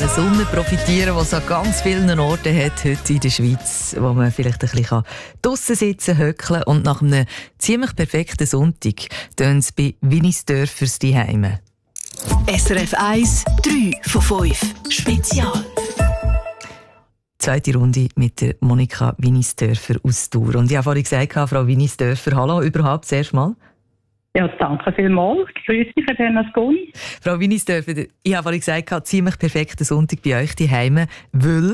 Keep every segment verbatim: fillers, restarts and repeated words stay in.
dieser Sonne profitieren, die es an ganz vielen Orten hat heute in der Schweiz, wo man vielleicht ein bisschen draussen sitzen, höckeln und nach einem ziemlich perfekten Sonntag tun es bei Winisdörfers die Heime. S R F eins, drei von fünf Spezial. Zweite Runde mit der Monika Winisdörfer aus Thur. Und ich habe vorhin gesagt, Frau Winisdörfer, hallo überhaupt zuerst mal. Ja, danke vielmals. Grüß dich, Herr Bernasconi. Frau Winisdörfer, ich habe vorhin gesagt, ziemlich perfekter Sonntag bei euch die Heime, weil...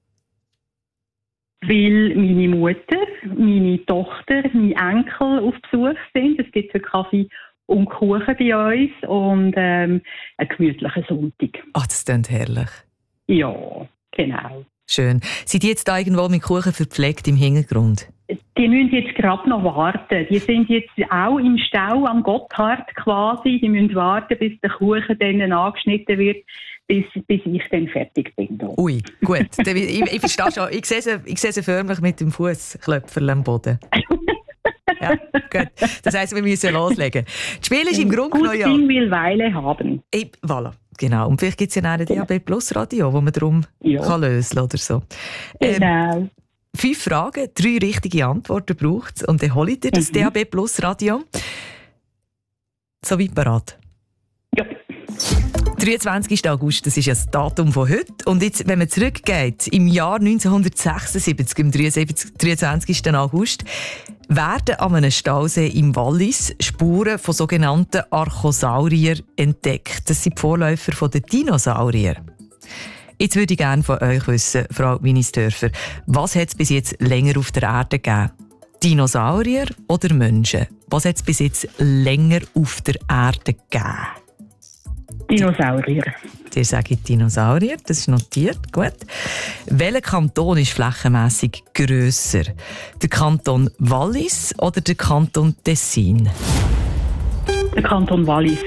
Weil meine Mutter, meine Tochter, mein Enkel auf Besuch sind. Es gibt so Kaffee und Kuchen bei uns und ähm, einen gemütlichen Sonntag. Ach, das klingt herrlich. Ja, genau. Schön. Sind die jetzt da irgendwo mit Kuchen verpflegt im Hintergrund? Die müssen jetzt gerade noch warten. Die sind jetzt auch im Stau am Gotthard quasi. Die müssen warten, bis der Kuchen dann angeschnitten wird, bis, bis ich dann fertig bin. Da. Ui, gut. ich, ich verstehe schon. Ich sehe sie, ich sehe sie förmlich mit dem Fußklöpferl am Boden. Ja, gut. Das heisst, wir müssen loslegen. Das Spiel ist im Grunde genommen ja... Gut Ding will Weile haben. Ich, voilà, genau. Und vielleicht gibt es ja auch ein D A B Plus Radio, wo man darum ja. kann lösen oder so. Ähm, genau. Fünf Fragen, drei richtige Antworten braucht es und dann holt ihr das mhm. D A B Plus Radio. Soweit parat? Ja. dreiundzwanzigster August, das ist ja das Datum von heute. Und jetzt, wenn man zurückgeht, im Jahr neunzehnhundertsechsundsiebzig, am dreiundzwanzigsten August, werden an einem Stausee im Wallis Spuren von sogenannten Archosauriern entdeckt. Das sind die Vorläufer der Dinosaurier. Jetzt würde ich gerne von euch wissen, Frau Winisdörfer, was hat es bis jetzt länger auf der Erde gegeben? Dinosaurier oder Menschen? Was hat es bis jetzt länger auf der Erde gegeben? Dinosaurier. Ihr sagt Dinosaurier, das ist notiert, gut. Welcher Kanton ist flächenmässig grösser? Der Kanton Wallis oder der Kanton Tessin? Der Kanton Wallis.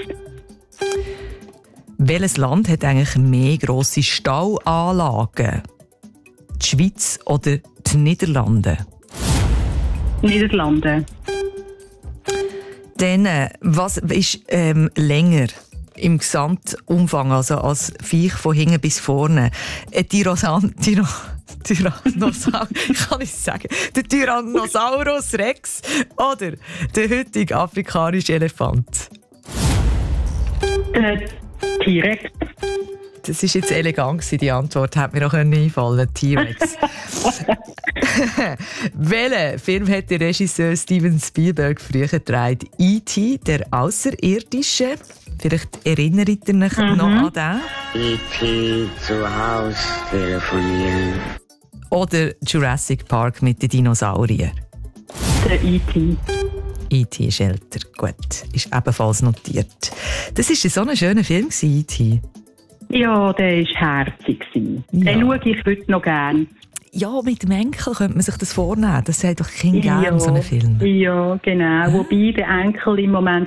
Welches Land hat eigentlich mehr grosse Stauanlagen? Die Schweiz oder die Niederlande? Niederlande. Dann, was ist ähm, länger im Gesamtumfang, also als Viech von hinten bis vorne? Ein Tyrannosaurus, Tyra, Tyrannosaurus, kann ich sagen, der Tyrannosaurus Rex oder der heutige afrikanische Elefant? Der T-Rex. Das war jetzt elegant, die Antwort hat mir auch einfallen. T-Rex. Welchen Film hat der Regisseur Steven Spielberg früher gedreht? E T, der Außerirdische. Vielleicht erinnert ihr euch mhm. noch an den? E T zu Hause telefonieren. Oder Jurassic Park mit den Dinosauriern? Der E T. E T ist älter. Gut, ist ebenfalls notiert. Das war so ein schöner Film, E T. Ja, der war herzig. Ja. Den schaue ich heute noch gerne. Ja, mit dem Enkel könnte man sich das vornehmen. Das sagt doch Kind gerne, ja, so einen Film. Ja, genau. Ah. Wobei der Enkel im Moment